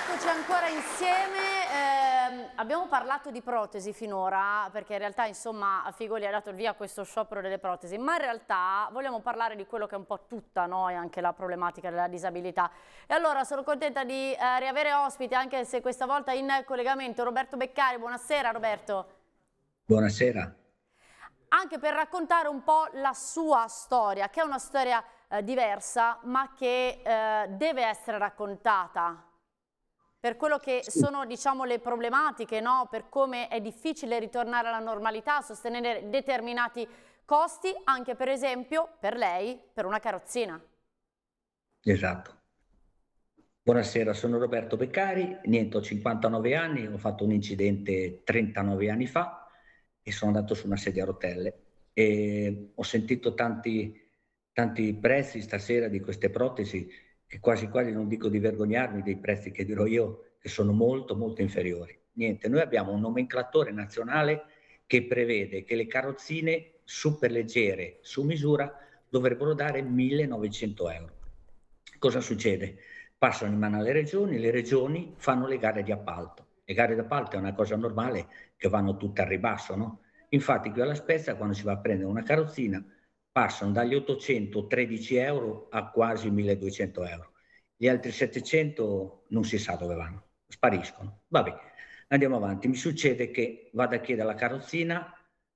Eccoci ancora insieme. Abbiamo parlato di protesi finora, perché in realtà insomma Figoli ha dato il via a questo sciopero delle protesi, ma in realtà vogliamo parlare di quello che è un po' tutta noi, anche la problematica della disabilità. E allora sono contenta di riavere ospite, anche se questa volta in collegamento, Roberto Beccari. Buonasera Roberto. Buonasera. Anche per raccontare un po' la sua storia, che è una storia diversa, ma che deve essere raccontata per quello che Sì, sono, diciamo, le problematiche, no? Per come è difficile ritornare alla normalità, sostenere determinati costi, anche per esempio per lei, per una carrozzina. esatto. Buonasera, sono Roberto Beccari, niente, ho 59 anni, ho fatto un incidente 39 anni fa e sono andato su una sedia a rotelle e ho sentito tanti prezzi stasera di queste protesi e quasi quasi non dico di vergognarmi dei prezzi che dirò io, che sono molto inferiori. Niente, noi abbiamo un nomenclatore nazionale che prevede che le carrozzine superleggere su misura dovrebbero dare 1.900 euro. Cosa succede? Passano in mano alle regioni, le regioni fanno le gare di appalto. Le gare di appalto è una cosa normale che vanno tutte al ribasso, no? Infatti qui alla Spezia quando si va a prendere una carrozzina passano dagli 813 euro a quasi 1200 euro. Gli altri 700 non si sa dove vanno, spariscono. Vabbè, andiamo avanti. Mi succede che vado a chiedere la carrozzina,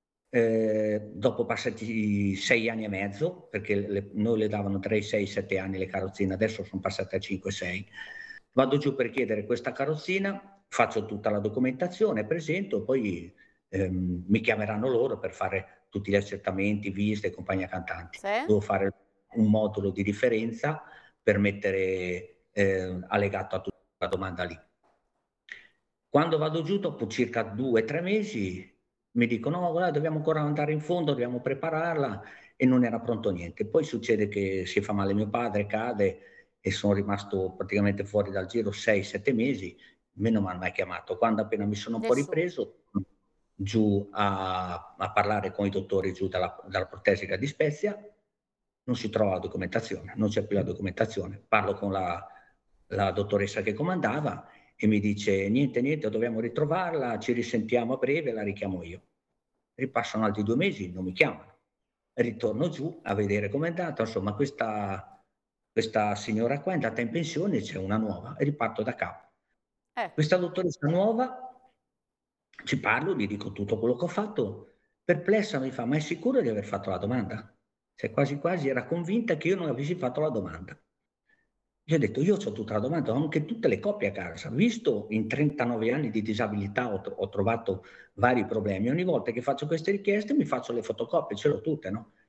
dopo passati 6 anni e mezzo, perché noi le davano 3, 6, 7 anni le carrozzine, adesso sono passate a 5, 6. Vado giù per chiedere questa carrozzina, faccio tutta la documentazione, presento, poi mi chiameranno loro per fare tutti gli accertamenti, visite e compagnia cantanti. Sì? Devo fare un modulo di riferenza per mettere allegato a tutta la domanda lì. Quando vado giù, dopo circa 2, 3 mesi, mi dicono: "No, guarda, dobbiamo ancora andare in fondo, dobbiamo prepararla", e non era pronto niente. Poi succede che si fa male mio padre, cade e sono rimasto praticamente fuori dal giro 6, 7 mesi, me non m'han mai chiamato. Quando appena mi sono un po' Nessuno. ripreso, giù a parlare con i dottori giù dalla Protesica di Spezia, non si trova la documentazione, non c'è più la documentazione. Parlo con la dottoressa che comandava e mi dice: niente, dobbiamo ritrovarla, ci risentiamo a breve, la richiamo io". Ripassano altri 2 mesi, non mi chiamano. Ritorno giù a vedere com'è andata, insomma questa signora qua è andata in pensione, c'è una nuova e riparto da capo. Ecco. Questa dottoressa nuova, ci parlo, gli dico tutto quello che ho fatto, perplessa mi fa: "Ma è sicuro di aver fatto la domanda?" Cioè quasi quasi era convinta che io non avessi fatto la domanda. Gli ho detto: "Io c'ho tutta la domanda, ho anche tutte le copie a casa. Visto in 39 anni di disabilità ho trovato vari problemi. Ogni volta che faccio queste richieste mi faccio le fotocopie, ce l'ho tutte, no?"